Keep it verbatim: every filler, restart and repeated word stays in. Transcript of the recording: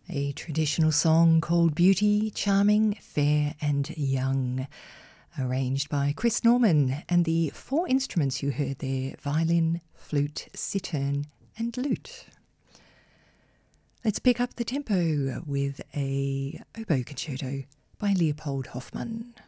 A traditional song called Beauty, Charming, Fair and Young, arranged by Chris Norman, and the four instruments you heard there, violin, flute, cittern and lute. Let's pick up the tempo with a oboe concerto by Leopold Hoffmann.